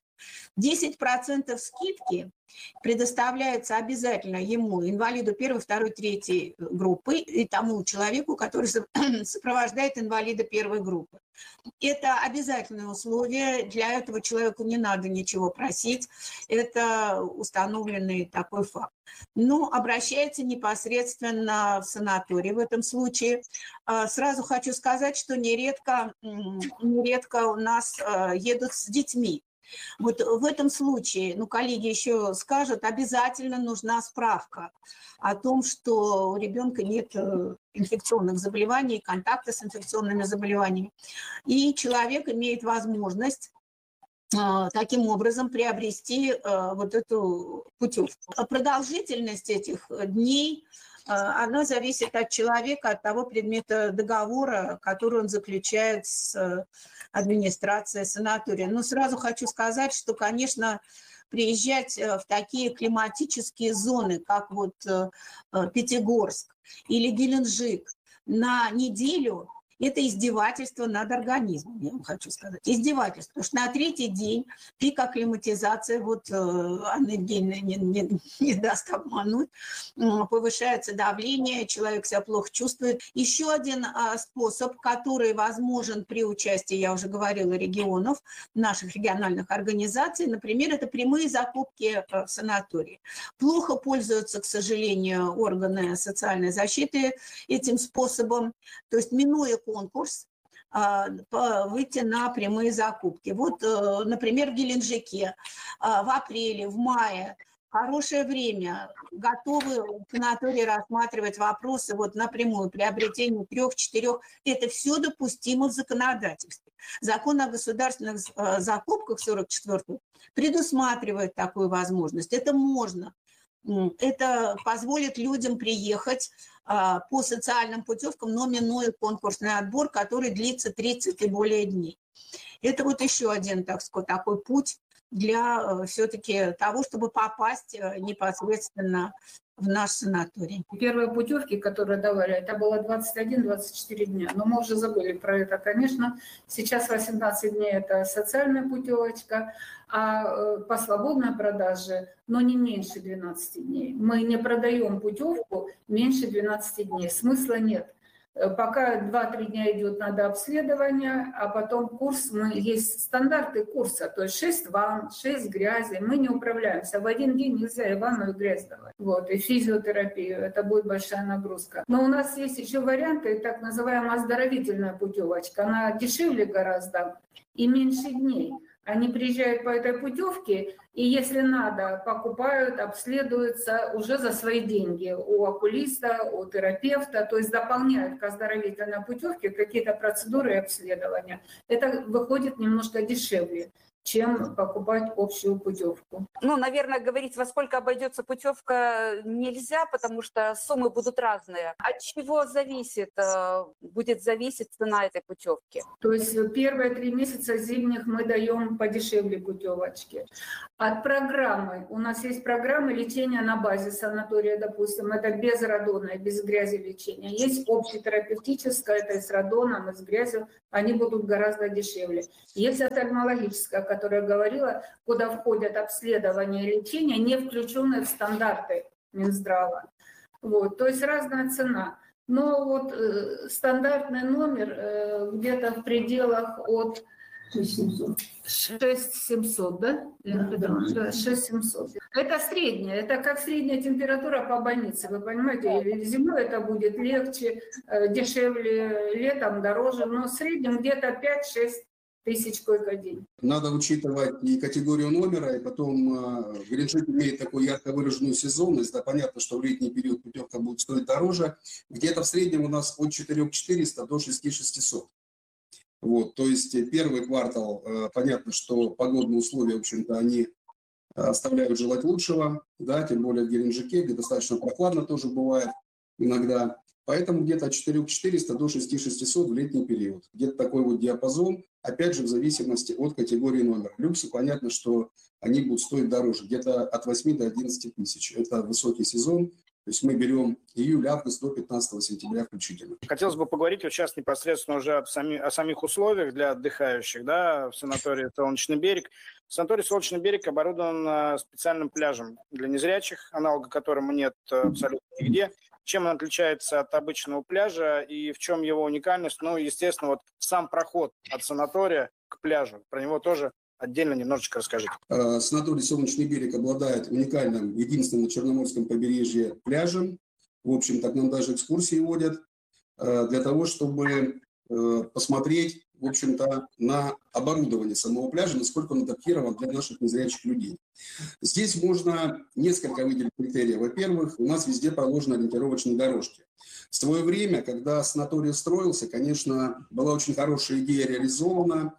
10% скидки предоставляется обязательно ему, инвалиду 1, 2, 3 группы, и тому человеку, который сопровождает инвалида 1 группы. Это обязательное условие, для этого человеку не надо ничего просить, это установленный такой факт. Но обращается непосредственно в санаторий в этом случае. Сразу хочу сказать, что нередко у нас едут с детьми. Вот в этом случае, ну, коллеги еще скажут, обязательно нужна справка о том, что у ребенка нет инфекционных заболеваний, контакта с инфекционными заболеваниями. И человек имеет возможность таким образом приобрести вот эту путевку. Продолжительность этих дней, она зависит от человека, от того предмета договора, который он заключает с администрацией санатория. Но сразу хочу сказать, что, конечно, приезжать в такие климатические зоны, как вот Пятигорск или Геленджик на неделю, это издевательство над организмом, я вам хочу сказать. Издевательство. Потому что на 3-й день пик акклиматизации, вот Анна Евгеньевна не даст обмануть, повышается давление, человек себя плохо чувствует. Еще один способ, который возможен при участии, я уже говорила, регионов, наших региональных организаций, например, это прямые закупки в санатории. Плохо пользуются, к сожалению, органы социальной защиты этим способом, то есть минуя конкурс, выйти на прямые закупки. Вот, например, в Геленджике в апреле, в мае хорошее время, готовы в санатории рассматривать вопросы вот напрямую, приобретение 3-4. Это все допустимо в законодательстве. Закон о государственных закупках 44-й предусматривает такую возможность. Это можно. Это позволит людям приехать по социальным путевкам, но минуя конкурсный отбор, который длится 30 и более дней. Это вот еще один, так сказать, такой путь для все-таки того, чтобы попасть непосредственно в наш санаторий. Первые путевки, которые давали, это было 21-24 дня. Но мы уже забыли про это, конечно. Сейчас 18 дней – это социальная путевочка, а по свободной продаже, но не меньше 12 дней. Мы не продаем путевку меньше 12 дней. Смысла нет. Пока 2-3 дня идет надо обследование, а потом курс, есть стандарты курса, то есть 6 ванн, 6 грязи, мы не управляемся. В один день нельзя и ванну, и грязь давать. Вот, и физиотерапию, это будет большая нагрузка. Но у нас есть еще варианты, так называемая оздоровительная путевочка, она дешевле гораздо и меньше дней. Они приезжают по этой путевке, и если надо, покупают, обследуются уже за свои деньги у окулиста, у терапевта, то есть дополняют к оздоровительной путевке какие-то процедуры и обследования. Это выходит немножко дешевле, чем покупать общую путевку. Ну, наверное, говорить, во сколько обойдется путевка, нельзя, потому что суммы будут разные. От чего будет зависеть цена этой путевки? То есть первые 3 месяца зимних мы даем подешевле путевочки. От программы. У нас есть программы лечения на базе санатория, допустим, это без радона, без грязи лечения. Есть общетерапевтическое, это и с радоном, и с грязью, они будут гораздо дешевле. Есть офтальмологическая, о которой я говорила, куда входят обследования и лечение, не включенные в стандарты Минздрава. Вот, то есть разная цена. Но вот стандартный номер где-то в пределах от 6700, да? Да, 6700. Это средняя, это как средняя температура по больнице, вы понимаете? Зимой это будет легче, дешевле, летом дороже, но в среднем где-то 5-6 тысяч койко-день. Надо учитывать и категорию номера, и потом Геленджик имеет такую ярко выраженную сезонность. Да, понятно, что в летний период путевка будет стоить дороже. Где-то в среднем у нас от 4400 до 6600. Вот, то есть первый квартал, понятно, что погодные условия, в общем-то, они оставляют желать лучшего, да, тем более в Геленджике, где достаточно прохладно тоже бывает иногда. Поэтому где-то от 4400 до 6600 в летний период. Где-то такой вот диапазон, опять же, в зависимости от категории номера. Люксы, понятно, что они будут стоить дороже, где-то от 8 до 11 тысяч. Это высокий сезон. То есть мы берем июль, август до 15 сентября включительно. Хотелось бы поговорить вот сейчас непосредственно уже о самих условиях для отдыхающих, да, в санатории «Солнечный берег». Санаторий «Солнечный берег» оборудован специальным пляжем для незрячих, аналога которому нет абсолютно нигде. Чем он отличается от обычного пляжа и в чем его уникальность? Ну, естественно, вот сам проход от санатория к пляжу. Про него тоже отдельно немножечко расскажите. Санаторий «Солнечный берег» обладает уникальным, единственным на Черноморском побережье пляжем. В общем-то, к нам даже экскурсии водят для того, чтобы посмотреть, в общем-то, на оборудование самого пляжа, насколько он адаптирован для наших незрячих людей. Здесь можно несколько выделить критериев. Во-первых, у нас везде проложены ориентировочные дорожки. В свое время, когда санаторий строился, конечно, была очень хорошая идея реализована.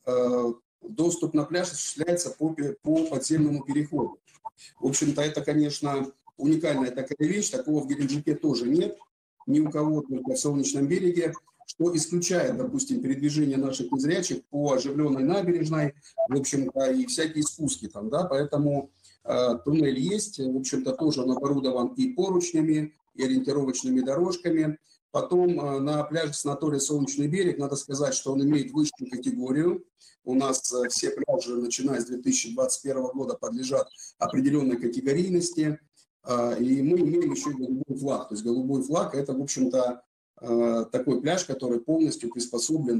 Доступ на пляж осуществляется по подземному переходу. В общем-то, это, конечно, уникальная такая вещь. Такого в Геленджике тоже нет. Ни у кого, только в Солнечном береге. Что исключает, допустим, передвижение наших незрячих по оживленной набережной, в общем-то, и всякие спуски там, да, поэтому туннель есть, в общем-то, тоже он оборудован и поручнями, и ориентировочными дорожками. Потом на пляже санатория «Солнечный берег» надо сказать, что он имеет высшую категорию. У нас все пляжи, начиная с 2021 года, подлежат определенной категорийности. И мы имеем еще и голубой флаг. То есть голубой флаг – это, в общем-то, такой пляж, который полностью приспособлен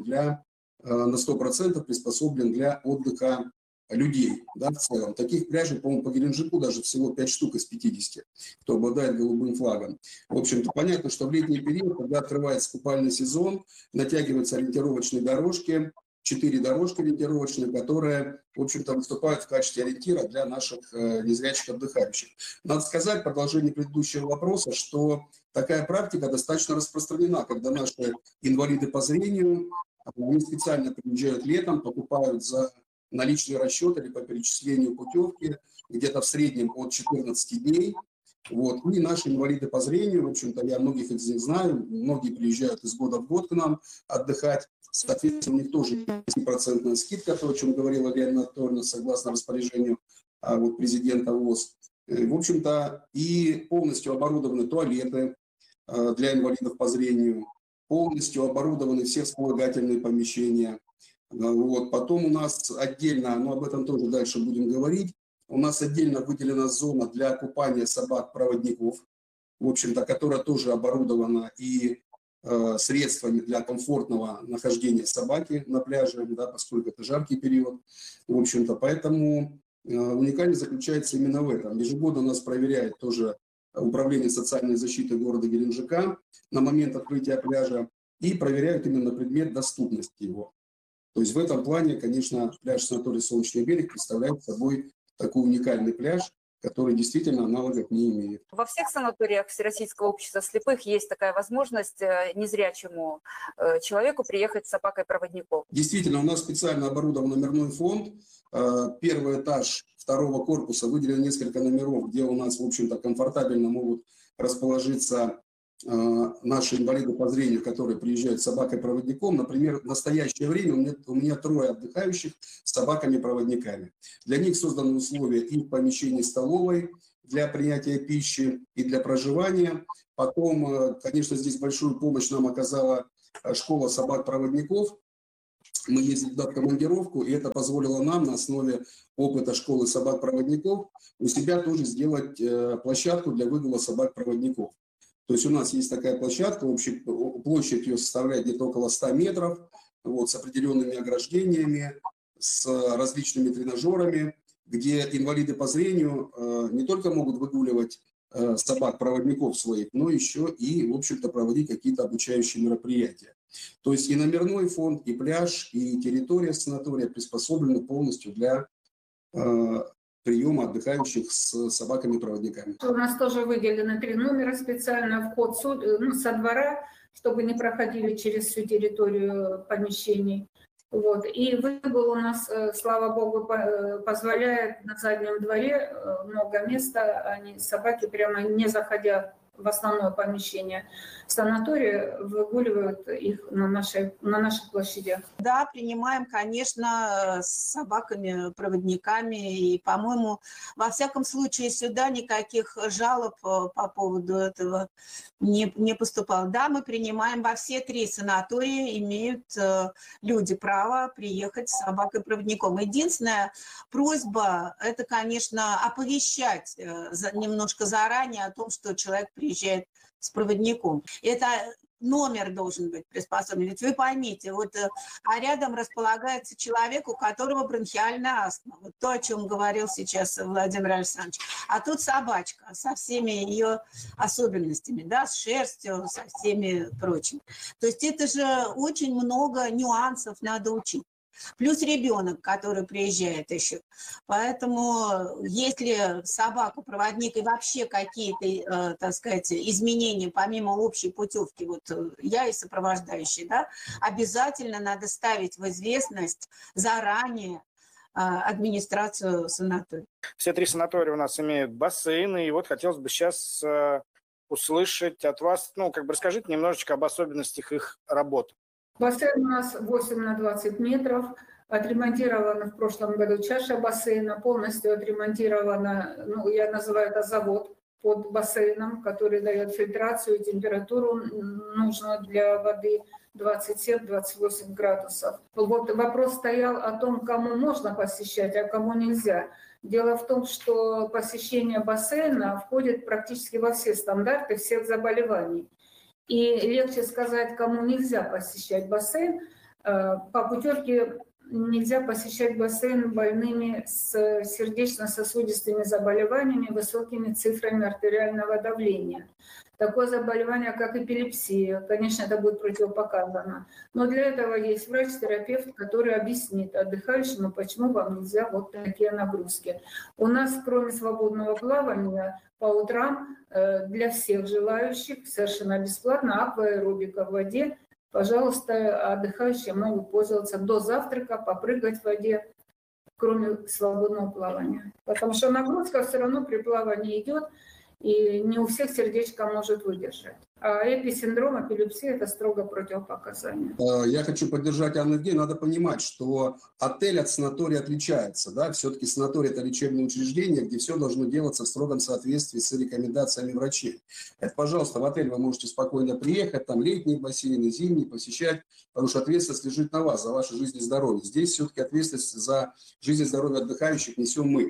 на 100% приспособлен для отдыха людей, да, в целом. Таких пляжей, по-моему, по Геленджику даже всего 5 штук из 50, кто обладает голубым флагом. В общем-то, понятно, что в летний период, когда открывается купальный сезон, натягиваются ориентировочные дорожки, 4 дорожки ориентировочные, которые, в общем-то, выступают в качестве ориентира для наших незрячих отдыхающих. Надо сказать, в продолжение предыдущего вопроса, что такая практика достаточно распространена, когда наши инвалиды по зрению, они специально приезжают летом, покупают за наличный расчет или по перечислению путевки где-то в среднем от 14 дней. Вот. И наши инвалиды по зрению, в общем-то, я многих из них знаю, многие приезжают из года в год к нам отдыхать. Соответственно, у них тоже 10% скидка, то, о чем говорила Лена Анатольевна, согласно распоряжению президента ВОС. В общем-то, и полностью оборудованы туалеты для инвалидов по зрению, полностью оборудованы все вспомогательные помещения. Вот. Потом у нас отдельно, но об этом тоже дальше будем говорить, у нас отдельно выделена зона для купания собак-проводников, в общем-то, которая тоже оборудована и средствами для комфортного нахождения собаки на пляже, да, поскольку это жаркий период. В общем-то, поэтому уникальность заключается именно в этом. Ежегодно нас проверяет тоже Управление социальной защиты города Геленджика на момент открытия пляжа и проверяют именно на предмет доступности его. То есть в этом плане, конечно, пляж-санаторий «Солнечный берег» представляет собой такой уникальный пляж, который действительно аналогов не имеет. Во всех санаториях Всероссийского общества слепых есть такая возможность незрячему человеку приехать с собакой-проводником. Действительно, у нас специально оборудован номерной фонд. Первый этаж второго корпуса выделено несколько номеров, где у нас, в общем-то, комфортабельно могут расположиться наши инвалиды по зрению, которые приезжают с собакой-проводником. Например, в настоящее время у меня 3 отдыхающих с собаками-проводниками. Для них созданы условия и в помещении столовой для принятия пищи, и для проживания. Потом, конечно, здесь большую помощь нам оказала школа собак-проводников. Мы ездили туда в командировку, и это позволило нам на основе опыта школы собак-проводников у себя тоже сделать площадку для выгула собак-проводников. То есть у нас есть такая площадка, общая площадь ее составляет где-то около 100 метров, вот, с определенными ограждениями, с различными тренажерами, где инвалиды по зрению не только могут выгуливать собак-проводников своих, но еще и, в общем-то, проводить какие-то обучающие мероприятия. То есть и номерной фонд, и пляж, и территория санатория приспособлены полностью для приема отдыхающих с собаками-проводниками. У нас тоже выделены 3 номера специально, вход со двора, чтобы не проходили через всю территорию помещений. Вот. И выгул у нас, слава богу, позволяет на заднем дворе много места, собаки прямо не заходя в основное помещение санатория, выгуливают их на наших площадях. Да, принимаем, конечно, с собаками-проводниками. И, по-моему, во всяком случае, сюда никаких жалоб по поводу этого не поступало. Да, мы принимаем во все 3 санатория, имеют люди право приехать с собакой-проводником. Единственная просьба – это, конечно, оповещать немножко заранее о том, что человек приезжает с проводником. Это номер должен быть приспособлен. Ведь вы поймите, а рядом располагается человек, у которого бронхиальная астма. Вот то, о чем говорил сейчас Владимир Александрович. А тут собачка со всеми ее особенностями, да, с шерстью, со всеми прочим. То есть это же очень много нюансов надо учить. Плюс ребенок, который приезжает еще. Поэтому если собака-проводник и вообще какие-то, так сказать, изменения помимо общей путевки, я и сопровождающий, да, обязательно надо ставить в известность заранее администрацию санатория. Все 3 санатория у нас имеют бассейны, и хотелось бы сейчас услышать от вас, расскажите немножечко об особенностях их работы. Бассейн у нас 8 на 20 метров. Отремонтирована в прошлом году чаша бассейна, полностью отремонтирована, я называю это завод под бассейном, который дает фильтрацию и температуру нужную для воды 27-28 градусов. Вопрос стоял о том, кому можно посещать, а кому нельзя. Дело в том, что посещение бассейна входит практически во все стандарты всех заболеваний. И легче сказать, кому нельзя посещать бассейн. По путевке нельзя посещать бассейн больными с сердечно-сосудистыми заболеваниями, высокими цифрами артериального давления. Такое заболевание, как эпилепсия, конечно, это будет противопоказано. Но для этого есть врач-терапевт, который объяснит отдыхающему, почему вам нельзя такие нагрузки. У нас, кроме свободного плавания, по утрам для всех желающих совершенно бесплатно акваэробика в воде. Пожалуйста, отдыхающие могут пользоваться до завтрака, попрыгать в воде, кроме свободного плавания. Потому что нагрузка все равно при плавании идет, и не у всех сердечко может выдержать. А эписиндром, эпилепсия – это строго противопоказание. Я хочу поддержать Анну Евгеньевну. Надо понимать, что отель от санатория отличается. Да? Все-таки санаторий – это лечебное учреждение, где все должно делаться в строгом соответствии с рекомендациями врачей. Это, пожалуйста, в отель вы можете спокойно приехать, там летние бассейны, зимние посещать, потому что ответственность лежит на вас за вашу жизнь и здоровье. Здесь все-таки ответственность за жизнь и здоровье отдыхающих несем мы.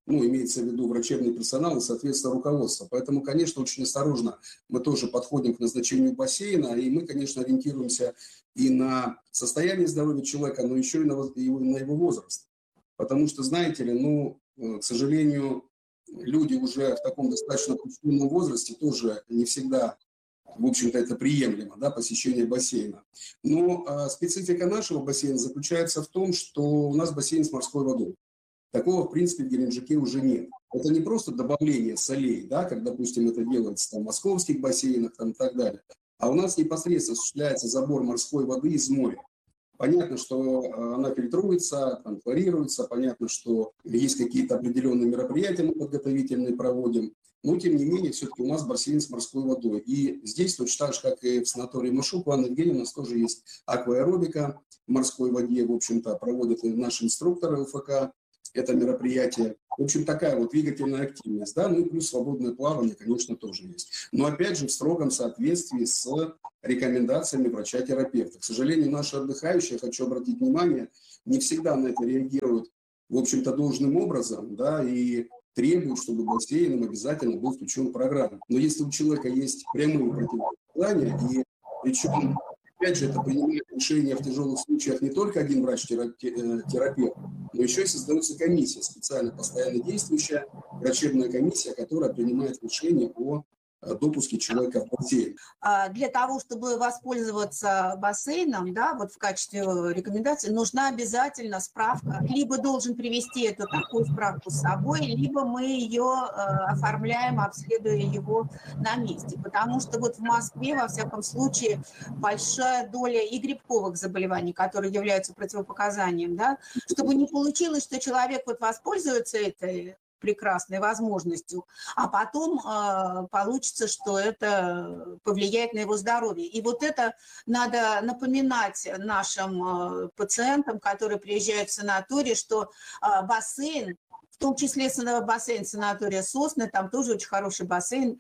ну, имеется в виду врачебный персонал и, соответственно, руководство. Поэтому, конечно, очень осторожно мы тоже подходим к назначению бассейна, и мы, конечно, ориентируемся и на состояние здоровья человека, но еще и на его возраст. Потому что, знаете ли, ну, к сожалению, люди уже в таком достаточно преклонном возрасте тоже не всегда, в общем-то, это приемлемо, да, посещение бассейна. Но специфика нашего бассейна заключается в том, что у нас бассейн с морской водой. Такого, в принципе, в Геленджике уже нет. Это не просто добавление солей, да, как, допустим, это делается там, в московских бассейнах там, и так далее, а у нас непосредственно осуществляется забор морской воды из моря. Понятно, что она фильтруется, там, хлорируется, понятно, что есть какие-то определенные мероприятия мы подготовительные проводим, но, тем не менее, все-таки у нас бассейн с морской водой. И здесь точно так же, как и в санатории Машук, в Анне Евгеньевне, у нас тоже есть акваэробика в морской воде, в общем-то, проводят и наши инструкторы УФК это мероприятие. В общем, такая вот двигательная активность, да, ну и плюс свободное плавание, конечно, тоже есть. Но, опять же, в строгом соответствии с рекомендациями врача-терапевта. К сожалению, наши отдыхающие, хочу обратить внимание, не всегда на это реагируют, в общем-то, должным образом, да, и требуют, чтобы бассейном обязательно был включен в программу. Но если у человека есть прямые противопоказания, и причем, опять же, это принимает решение в тяжелых случаях не только один врач-терапевт, но еще и создается комиссия, специально постоянно действующая врачебная комиссия, которая принимает решение о допуске человека в бассейн. Для того, чтобы воспользоваться бассейном, да, вот в качестве рекомендации, нужна обязательно справка. Либо должен привезти эту такую справку с собой, либо мы ее оформляем, обследуя его на месте. Потому что вот в Москве, во всяком случае, большая доля и грибковых заболеваний, которые являются противопоказанием, да, чтобы не получилось, что человек вот воспользуется этой прекрасной возможностью, а потом получится, что это повлияет на его здоровье. И вот это надо напоминать нашим пациентам, которые приезжают в санаторий, что бассейн, в том числе бассейн санатория «Сосны», там тоже очень хороший бассейн,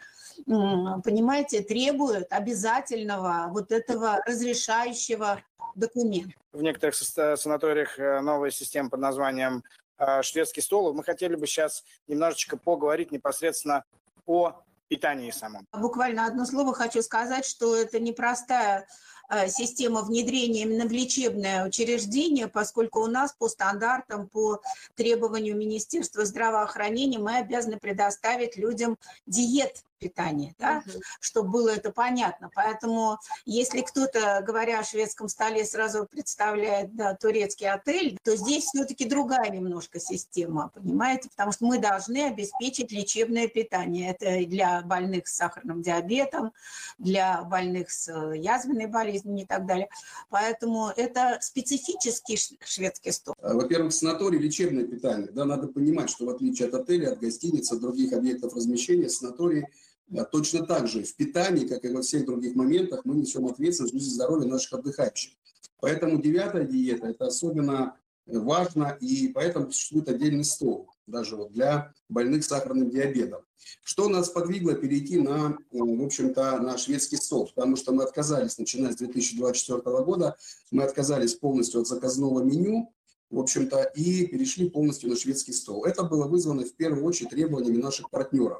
понимаете, требует обязательного вот этого разрешающего документа. В некоторых санаториях новая система под названием «Шведский стол». Мы хотели бы сейчас немножечко поговорить непосредственно о питании самом. Буквально одно слово хочу сказать, что это непростая система внедрения именно в лечебное учреждение, поскольку у нас по стандартам, по требованию Министерства здравоохранения мы обязаны предоставить людям диет питания, да, чтобы было это понятно. Поэтому если кто-то, говоря о шведском столе, сразу представляет, да, турецкий отель, то здесь все-таки другая немножко система, понимаете, потому что мы должны обеспечить лечебное питание. Это и для больных с сахарным диабетом, для больных с язвенной болезнью и так далее. Поэтому это специфический шведский стол. Во-первых, санаторий – лечебное питание. Да, надо понимать, что в отличие от отеля, от гостиниц, от других объектов размещения, санаторий точно так же в питании, как и во всех других моментах, мы несем ответственность за жизнь и здоровье наших отдыхающих. Поэтому 9-я диета – это особенно важно, и поэтому существует отдельный стол, даже вот для больных с сахарным диабетом. Что нас подвигло перейти на, в общем-то, на шведский стол? Потому что мы отказались, начиная с 2024 года, мы отказались полностью от заказного меню, в общем-то, и перешли полностью на шведский стол. Это было вызвано в первую очередь требованиями наших партнеров.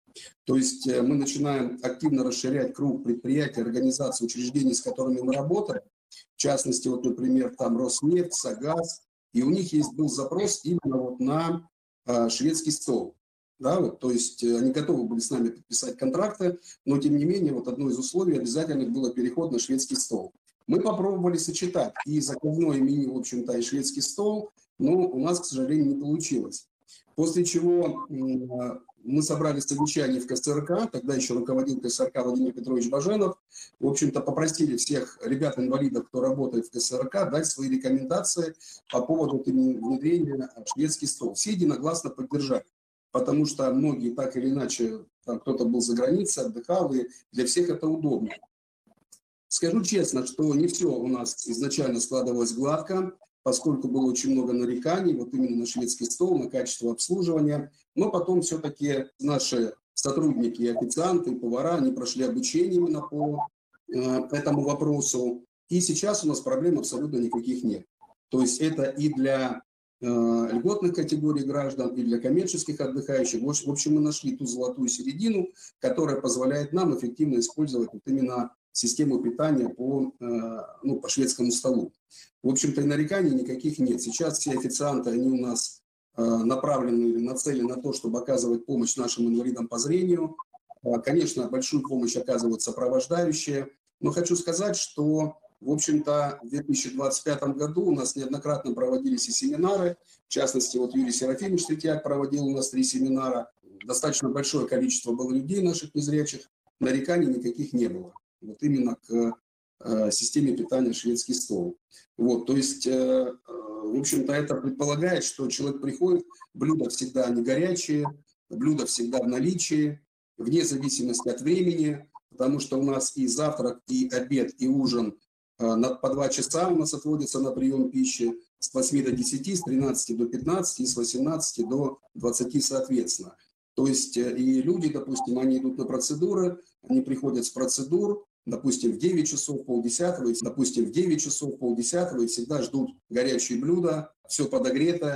То есть мы начинаем активно расширять круг предприятий, организаций, учреждений, с которыми мы работаем. В частности, вот, например, там Роснефть, Сагаз. И у них был запрос именно вот на шведский стол. Да, вот, то есть они готовы были с нами подписать контракты, но тем не менее вот одно из условий обязательных было переход на шведский стол. Мы попробовали сочетать и заказное меню, в общем-то, и шведский стол, но у нас, к сожалению, не получилось. После чего мы собрали совещание в КСРК, тогда еще руководил КСРК Владимир Петрович Баженов. В общем-то, попросили всех ребят-инвалидов, кто работает в КСРК, дать свои рекомендации по поводу внедрения в шведский стол. Все единогласно поддержали, потому что многие так или иначе, там кто-то был за границей, отдыхал, и для всех это удобно. Скажу честно, что не все у нас изначально складывалось гладко, поскольку было очень много нареканий вот именно на шведский стол, на качество обслуживания. Но потом все-таки наши сотрудники, официанты, и повара, они прошли обучение именно по этому вопросу. И сейчас у нас проблем абсолютно никаких нет. То есть это и для льготных категорий граждан, и для коммерческих отдыхающих. В общем, мы нашли ту золотую середину, которая позволяет нам эффективно использовать вот именно систему питания по шведскому столу. В общем-то, и нареканий никаких нет. Сейчас все официанты, они у нас направлены или нацелены на то, чтобы оказывать помощь нашим инвалидам по зрению. Конечно, большую помощь оказывают сопровождающие. Но хочу сказать, что, в общем-то, в 2025 году у нас неоднократно проводились и семинары. В частности, вот Юрий Серафимович Третьяк проводил у нас 3 семинара. Достаточно большое количество было людей наших незрячих. Нареканий никаких не было. Вот именно к системе питания «Шведский стол». Вот, то есть, в общем-то, это предполагает, что человек приходит, блюда всегда не горячие, блюда всегда в наличии, вне зависимости от времени, потому что у нас и завтрак, и обед, и ужин по 2 часа у нас отводится на прием пищи с 8 до 10, с 13 до 15 и с 18 до 20 соответственно. То есть и люди, допустим, они идут на процедуры, они приходят с процедур, допустим, в 9 часов, полдесятого, допустим, в 9 часов, полдесятого, и всегда ждут горячие блюда, все подогрето,